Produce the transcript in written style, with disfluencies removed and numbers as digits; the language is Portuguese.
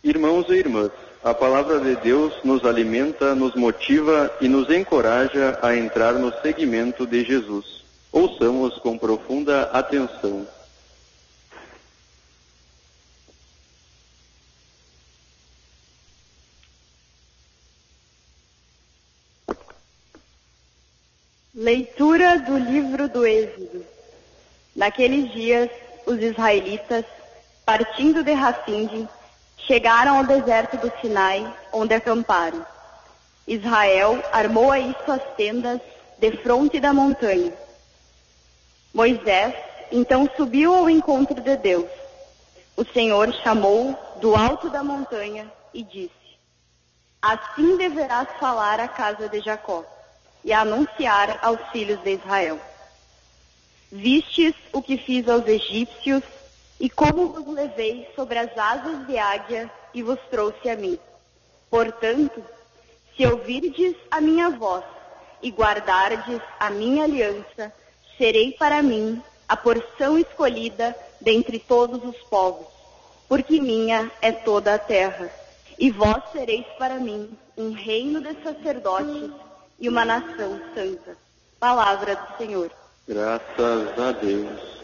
Irmãos e irmãs, a palavra de Deus nos alimenta, nos motiva e nos encoraja a entrar no seguimento de Jesus. Ouçamos com profunda atenção. Leitura do livro do Êxodo. Naqueles dias, os israelitas, partindo de Rafidim, chegaram ao deserto do Sinai, onde acamparam. Israel armou aí suas tendas defronte da montanha. Moisés então subiu ao encontro de Deus. O Senhor chamou do alto da montanha e disse: Assim deverás falar à casa de Jacó e anunciar aos filhos de Israel. Vistes o que fiz aos egípcios e como vos levei sobre as asas de águia e vos trouxe a mim. Portanto, se ouvirdes a minha voz e guardardes a minha aliança, serei para mim a porção escolhida dentre todos os povos, porque minha é toda a terra. E vós sereis para mim um reino de sacerdotes e uma nação santa. Palavra do Senhor. Graças a Deus.